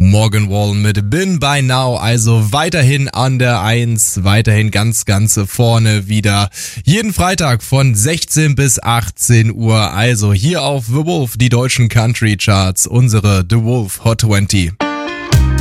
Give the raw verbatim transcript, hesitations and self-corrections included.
Morgan Wallen mit Been By Now, also weiterhin an der eins, weiterhin ganz, ganz vorne wieder. Jeden Freitag von sechzehn bis achtzehn Uhr, also hier auf The Wolf, die deutschen Country Charts, unsere The Wolf Hot zwanzig.